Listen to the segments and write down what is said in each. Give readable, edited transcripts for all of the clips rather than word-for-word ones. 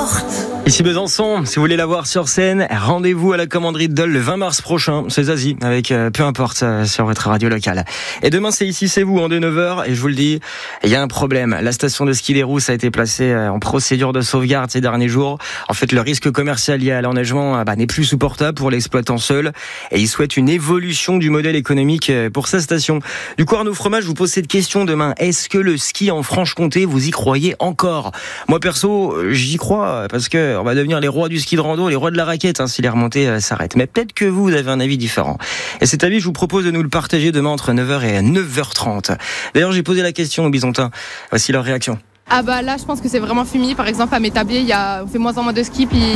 porte. Ici Besançon, si vous voulez la voir sur scène, rendez-vous à la commanderie de Dole le 20 mars prochain. C'est Zazie, avec peu importe sur votre radio locale. Et demain, c'est Ici, c'est vous, en 9h. Et je vous le dis, il y a un problème. La station de ski des Rousses a été placée en procédure de sauvegarde ces derniers jours. En fait, le risque commercial lié à l'enneigement n'est plus supportable pour l'exploitant seul. Et il souhaite une évolution du modèle économique pour sa station. Du coup, Arnaud Fromage, je vous pose cette question demain. Est-ce que le ski en Franche-Comté, vous y croyez encore ? Moi, perso, j'y crois, parce que on va devenir les rois du ski de rando, les rois de la raquette, si les remontées s'arrêtent. Mais peut-être que vous avez un avis différent. Et cet avis, je vous propose de nous le partager demain entre 9h et 9h30. D'ailleurs, j'ai posé la question aux Bisontins. Voici leur réaction. Ah bah là je pense que c'est vraiment fini. Par exemple à Métabier on fait moins en moins de ski, puis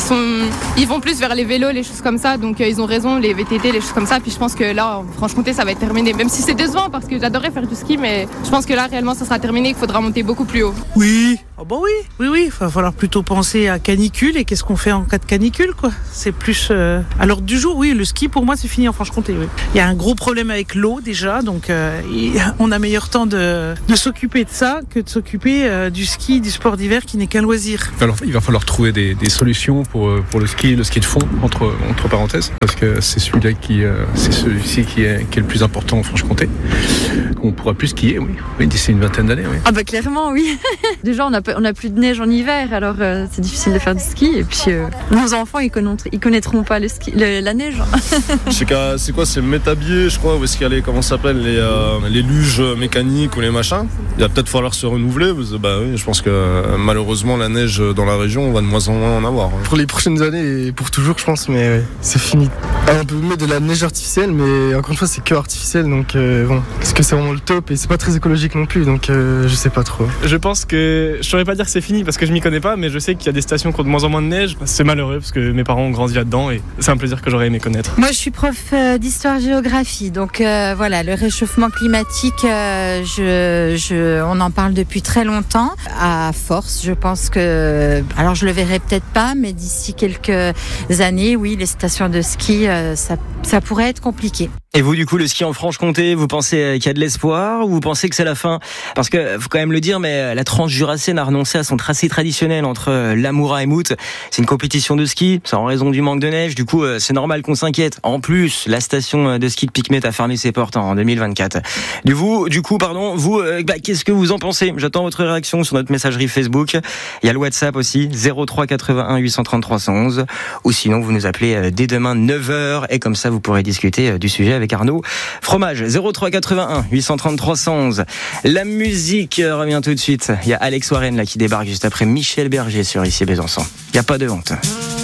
ils vont plus vers les vélos, les choses comme ça, donc ils ont raison, les VTT, les choses comme ça. Puis je pense que là en Franche-Comté ça va être terminé, même si c'est décevant parce que j'adorais faire du ski, mais je pense que là réellement ça sera terminé, qu'il faudra monter beaucoup plus haut. Oui, oui, il va falloir plutôt penser à canicule. Et qu'est-ce qu'on fait en cas de canicule, quoi. C'est plus à l'ordre du jour. Oui, le ski pour moi c'est fini en Franche-Comté, oui. Il y a un gros problème avec l'eau déjà, donc on a meilleur temps de s'occuper de ça que de s'occuper du ski, du sport d'hiver qui n'est qu'un loisir. Alors, il va falloir trouver des solutions pour le ski de fond, entre parenthèses, parce que c'est celui-là qui est le plus important en Franche-Comté. On pourra plus skier, oui, d'ici une vingtaine d'années, oui. Ah bah clairement, oui. Déjà, on a plus de neige en hiver, alors c'est difficile de faire du ski. Et puis, nos enfants, ils connaîtront pas le ski, la neige. C'est quoi, c'est Métabier, je crois, où est-ce qu'il y a comment ça s'appelle, les luges mécaniques ou les machins. Il va peut-être falloir se renouveler. Oui, je pense que malheureusement la neige dans la région, on va de moins en moins en avoir. Pour les prochaines années et pour toujours, je pense, mais c'est fini. On peut mettre de la neige artificielle, mais encore une fois, c'est que artificiel, donc est-ce que c'est vraiment le top ? Et c'est pas très écologique non plus, donc je sais pas trop. Je pense que je saurais pas dire que c'est fini parce que je m'y connais pas, mais je sais qu'il y a des stations qui ont de moins en moins de neige. C'est malheureux parce que mes parents ont grandi là-dedans et c'est un plaisir que j'aurais aimé connaître. Moi, je suis prof d'histoire-géographie, donc voilà, le réchauffement climatique, on en parle depuis très longtemps. À force, je pense que, alors je le verrai peut-être pas, mais d'ici quelques années, oui, les stations de ski, ça pourrait être compliqué. Et vous, du coup, le ski en Franche-Comté, vous pensez qu'il y a de l'espoir ou vous pensez que c'est la fin ? Parce que, faut quand même le dire, mais la Transjurassienne a renoncé à son tracé traditionnel entre Lamoura et Mout. C'est une compétition de ski, c'est en raison du manque de neige. Du coup, c'est normal qu'on s'inquiète. En plus, la station de ski de Picmet a fermé ses portes en 2024. Vous, qu'est-ce que vous en pensez ? J'attends votre réaction sur notre messagerie Facebook. Il y a le WhatsApp aussi, 03 81 833 111. Ou sinon, vous nous appelez dès demain 9h et comme ça, vous pourrez discuter du sujet avec Arnaud Fromage. 03 81 833 111. La musique revient tout de suite. Il y a Alex Warren qui débarque juste après Michel Berger sur Ici Besançon. Il n'y a pas de honte.